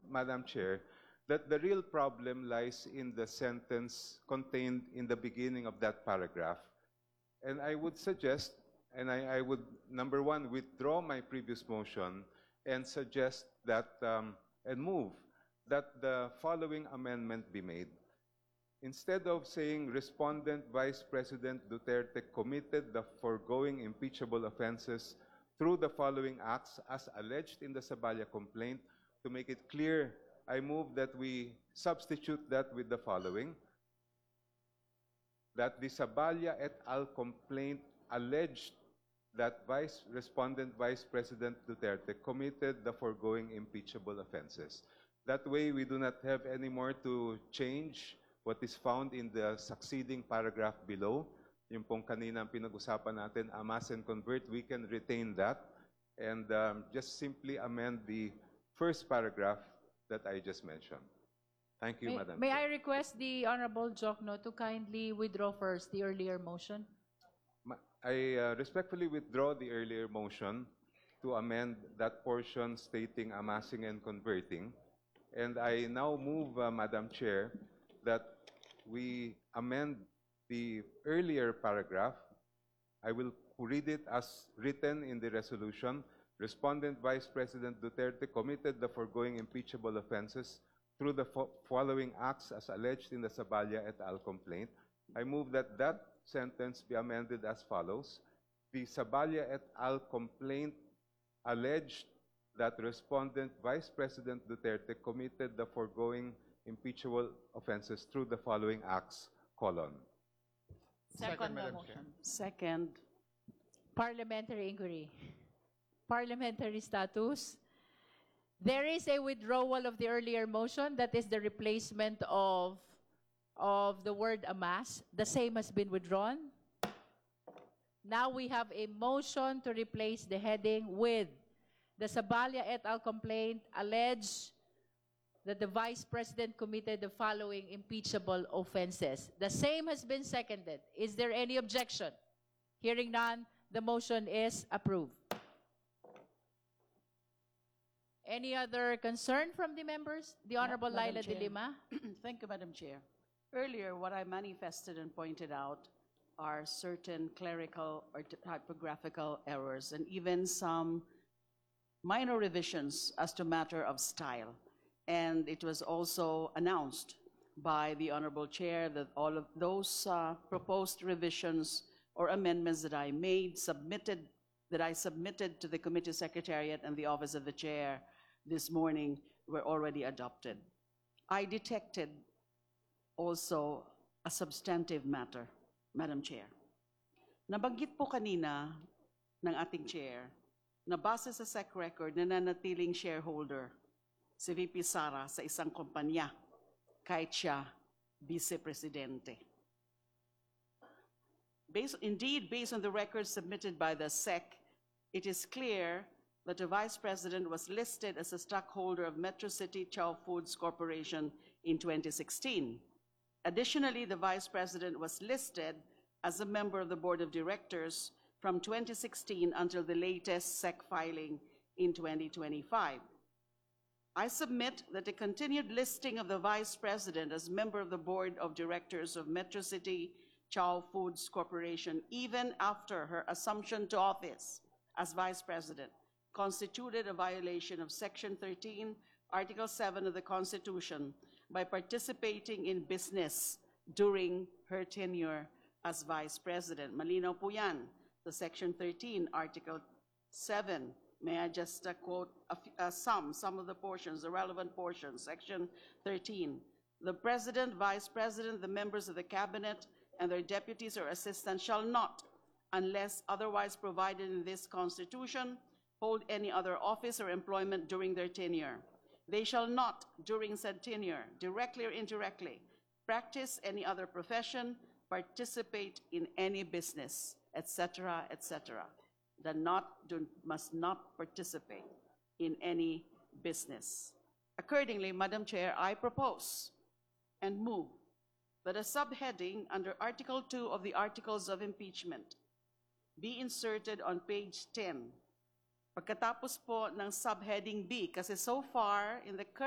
Madam Chair, that the real problem lies in the sentence contained in the beginning of that paragraph. And I would suggest, and I would, number one, withdraw my previous motion and suggest that, and move that the following amendment be made. Instead of saying Respondent Vice President Duterte committed the foregoing impeachable offenses through the following acts as alleged in the Sabaya complaint, to make it clear, I move that we substitute that with the following: that the Sabaya et al. Complaint alleged that Respondent Vice President Duterte committed the foregoing impeachable offenses. That way, we do not have any more to change what is found in the succeeding paragraph below. Yung pong kanina pinag-usapan natin, amass and convert, we can retain that and just simply amend the first paragraph that I just mentioned. Thank you, Madam May Chair. I request the Honorable Jokno to kindly withdraw first the earlier motion? I respectfully withdraw the earlier motion to amend that portion stating amassing and converting. And I now move, Madam Chair, that we amend the earlier paragraph. I will read it as written in the resolution. Respondent Vice President Duterte committed the foregoing impeachable offenses through the following acts as alleged in the Sabaya et al. Complaint. I move that that sentence be amended as follows. The Sabaya et al. Complaint alleged that Respondent Vice President Duterte committed the foregoing impeachable offenses through the following acts, colon. Second Madam motion. Second. Parliamentary inquiry. Parliamentary status. There is a withdrawal of the earlier motion. That is the replacement of the word amass. The same has been withdrawn. Now we have a motion to replace the heading with the Sabaya et al. Complaint alleged that the Vice President committed the following impeachable offenses. The same has been seconded. Is there any objection? Hearing none, the motion is approved. Any other concern from the members? The Honorable Madam Laila Chair. de Lima. Thank you, Madam Chair. Earlier, what I manifested and pointed out are certain clerical or typographical errors and even some minor revisions as to matter of style. And it was also announced by the Honorable Chair that all of those proposed revisions or amendments that I made, that I submitted to the Committee Secretariat and the Office of the Chair this morning were already adopted. I detected also a substantive matter, Madam Chair. Nabanggit po kanina ng ating Chair na base sa SEC record na nanatiling shareholder si VP Sara sa isang kumpanya kahit siya vice-presidente. Indeed, based on the records submitted by the SEC, it is clear that the Vice President was listed as a stockholder of Metro City Chow Foods Corporation in 2016. Additionally, the Vice President was listed as a member of the Board of Directors from 2016 until the latest SEC filing in 2025. I submit that the continued listing of the Vice President as member of the Board of Directors of Metro City Chow Foods Corporation, even after her assumption to office as Vice President, constituted a violation of Section 13, Article 7 of the Constitution by participating in business during her tenure as Vice President. Malinaw po yan, the Section 13, Article 7. May I just quote some of the portions, the relevant portions, Section 13. The President, Vice President, the members of the Cabinet, and their deputies or assistants shall not, unless otherwise provided in this Constitution, hold any other office or employment during their tenure. They shall not, during said tenure, directly or indirectly, practice any other profession, participate in any business, etc., etc. Must not participate in any business. Accordingly, Madam Chair, I propose and move that a subheading under Article 2 of the Articles of Impeachment be inserted on page 10. Pagkatapos po ng subheading B, kasi so far in the